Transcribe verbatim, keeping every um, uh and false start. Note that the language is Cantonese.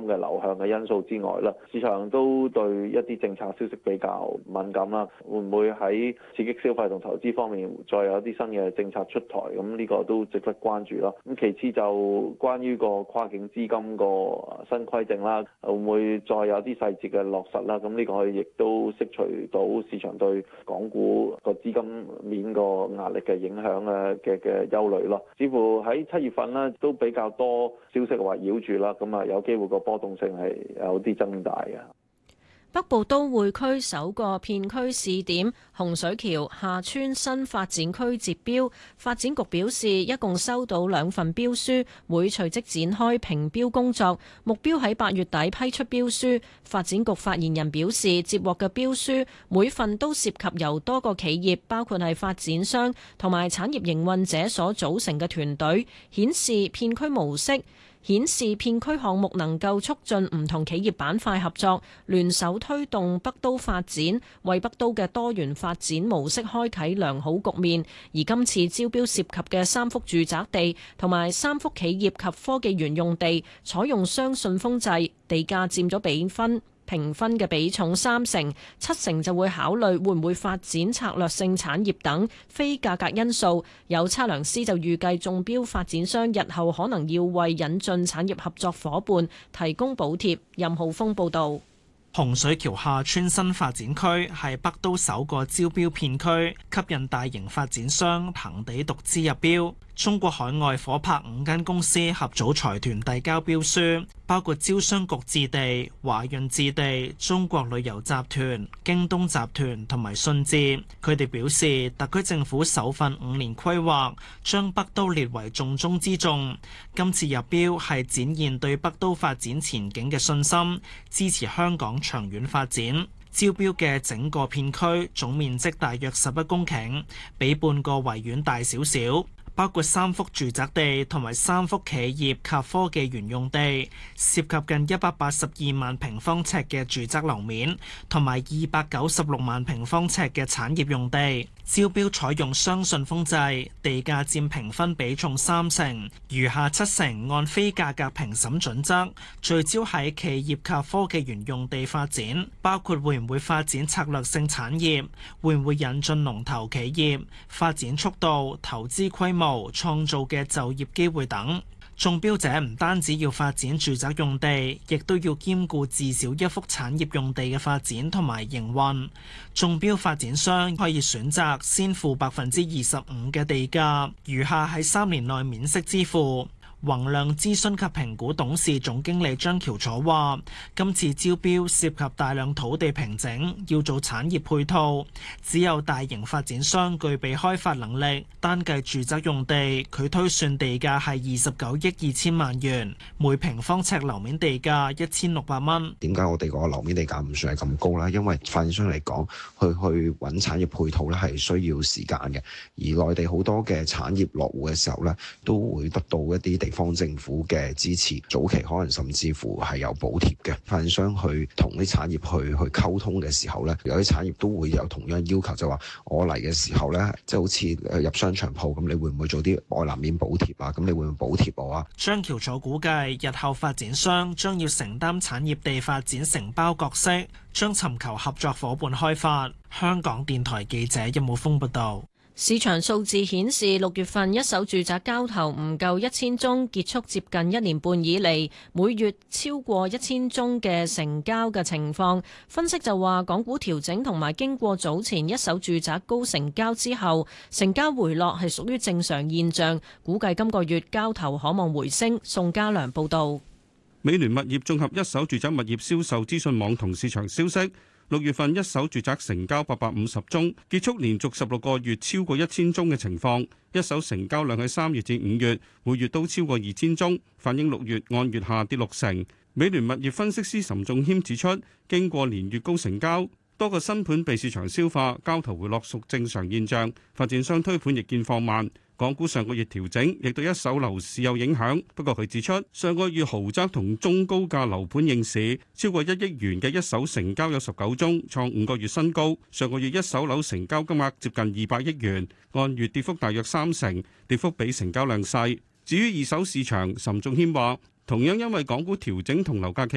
嘅流向嘅因素之外啦，市場都對一啲政策消息比較敏感啦。會唔會喺刺激消費同投資方面再有啲新嘅政策出台？咁呢個都值得關注啦。咁其次就關於個跨境資金個新規定啦，會唔會再有啲細節嘅落實啦？咁呢個亦都釋除到市場對港股個資金面個壓力嘅影響嘅嘅嘅憂慮咯。似乎喺七月份呢都比較多消息圍繞住啦，咁啊有機會個波動性係有啲增大嘅。 北部都會區首個片區試點洪水橋廈村新發展區截標，發展局表示一共收到兩份標書，會隨即展開評標工作，目標喺八月底批出標書。發展局發言人表示，接獲嘅標書每份都涉及由多個企業，包括係發展商同埋產業營運者所組成嘅團隊，顯示片區模式。顯示片區項目能夠促進唔同企業板塊合作，聯手推動北都發展，為北都嘅多元發展模式開啟良好局面。而今次招標涉及嘅三幅住宅地同埋三幅企業及科技園用地，採用雙信封制，地價佔咗比分。評分嘅比重三成，七成就會考慮會唔會發展策略性產業等非價格因素。有測量師就預計中標發展商日後可能要為引進產業合作夥伴提供補貼。任浩峰報導。 洪水橋廈村新發展區係北都首個招標片區，吸引大型發展商恆地獨資入標。中國海外夥拍五間公司合組財團遞交標書，包括招商局置地、華潤置地、中國旅遊集團、京東集團同埋信置。佢哋表示，特區政府首份五年規劃將北都列為重中之重。今次入標係展現對北都發展前景嘅信心，支持香港長遠發展。招標嘅整個片區總面積大約十一公頃，比半個維園大少少。包括三幅住宅地同埋三幅企業及科技園用地，涉及近一百八十二萬平方尺嘅住宅樓面，同埋二百九十六萬平方尺嘅產業用地。招標採用雙信封制，地價佔評分比重三成，餘下七成按非價格評審準則，聚焦喺企業及科技園用地發展，包括會唔會發展策略性產業，會唔會引進龍頭企業，發展速度、投資規模、創造嘅就業機會等。中標者唔單止要發展住宅用地，亦都要兼顧至少一幅產業用地嘅發展同埋營運。中標發展商可以選擇先付百分之二十五嘅地價，餘下喺三年內免息支付。宏亮諮詢及評估董事總經理張喬楚話，今次招標涉及大量土地平整，要做產業配套，只有大型發展商具備開發能力。單計住宅用地，佢推算地價係二十九億二千萬元，每平方尺樓面地價一千六百蚊。 點解我哋個樓面地價唔算係咁高咧？因為發展商嚟講，去去揾產業配套咧係需要時間嘅，而內地好多嘅產業落戶嘅時候咧，都會得到一啲地方政府嘅支持，早期可能甚至乎係有補貼嘅。發展商去同啲產業去去溝通嘅時候咧，有啲產業都會有同樣要求，就話我嚟嘅時候咧，即係好似入商場鋪咁，你會唔會做啲外立面補貼啊？咁你會唔會補貼我啊？ 張橋楚估計，日後發展商將要承擔產業地發展承包角色，將尋求合作伙伴開發。香港電台記者任武峰報道。 市場數字顯示，六月份一手住宅交投唔夠一千宗，結束接近一年半以嚟每月超過一千宗嘅成交嘅情況。分析就話，港股調整同埋經過早前一手住宅高成交之後，成交回落係屬於正常現象，估計今個月交投可望回升。宋家良報導。 美聯物業綜合一手住宅物業銷售資訊網同市場消息，六月份一手住宅成交八百五十宗，結束連續十六個月超過一千宗嘅情況。一手成交量喺三月至五月每月都超過二千宗，反映六月按月下跌六成。美聯物業分析師岑仲謙指出，經過連月高成交，多個新盤被市場消化，交投回落屬正常現象。發展商推盤亦見放慢。港股上個月調整，亦對一手樓市有影響。不過佢指出，上個月豪宅同中高價樓盤應市，超過一億元嘅一手成交有十九宗，創五個月新高。上個月一手樓成交金額接近二百億元，按月跌幅大約三成，跌幅比成交量細。至於二手市場，岑仲謙話，同樣因為港股調整同樓價企